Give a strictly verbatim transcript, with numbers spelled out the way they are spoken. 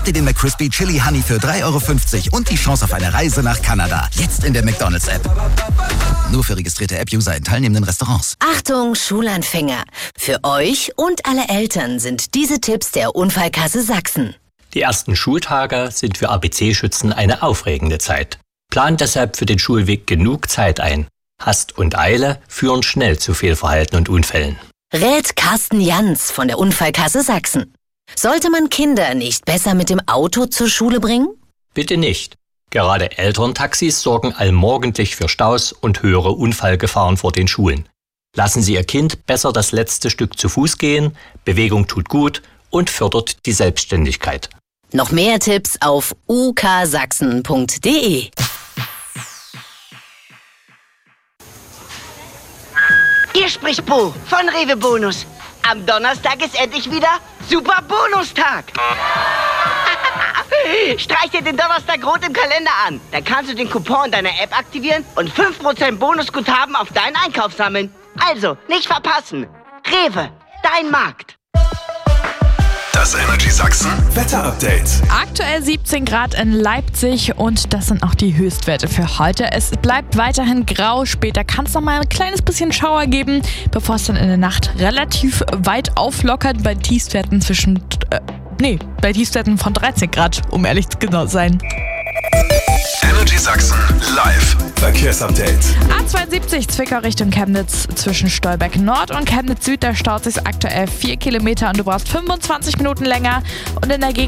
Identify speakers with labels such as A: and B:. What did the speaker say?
A: Schnappt dir den McCrispy Chili Honey für drei Euro fünfzig und die Chance auf eine Reise nach Kanada. Jetzt in der McDonald's-App. Nur für registrierte App-User in teilnehmenden Restaurants.
B: Achtung, Schulanfänger! Für euch und alle Eltern sind diese Tipps der Unfallkasse Sachsen.
C: Die ersten Schultage sind für A B C-Schützen eine aufregende Zeit. Plant deshalb für den Schulweg genug Zeit ein. Hast und Eile führen schnell zu Fehlverhalten und Unfällen.
B: Rät Carsten Jans von der Unfallkasse Sachsen. Sollte man Kinder nicht besser mit dem Auto zur Schule bringen?
C: Bitte nicht. Gerade Elterntaxis sorgen allmorgendlich für Staus und höhere Unfallgefahren vor den Schulen. Lassen Sie Ihr Kind besser das letzte Stück zu Fuß gehen. Bewegung tut gut und fördert die Selbstständigkeit.
B: Noch mehr Tipps auf u k sachsen punkt d e.
D: Hier spricht Bo von Rewe Bonus. Am Donnerstag ist endlich wieder Super Bonustag. Streich dir den Donnerstag rot im Kalender an. Dann kannst du den Coupon deiner App aktivieren und fünf Prozent Bonusguthaben auf deinen Einkauf sammeln. Also, nicht verpassen. Rewe, dein Markt.
E: Das Energy Sachsen Wetter-Update.
F: Aktuell siebzehn Grad in Leipzig und das sind auch die Höchstwerte für heute. Es bleibt weiterhin grau, später kann es noch mal ein kleines bisschen Schauer geben, bevor es dann in der Nacht relativ weit auflockert bei Tiefstwerten zwischen, äh, nee, bei Tiefstwerten von dreizehn Grad, um ehrlich zu genau sein.
E: Energy Sachsen live Verkehrsupdate.
F: A zweiundsiebzig Zwickau Richtung Chemnitz zwischen Stolberg Nord und Chemnitz Süd, da staut sich aktuell vier Kilometer und du brauchst fünfundzwanzig Minuten länger und in der Gegend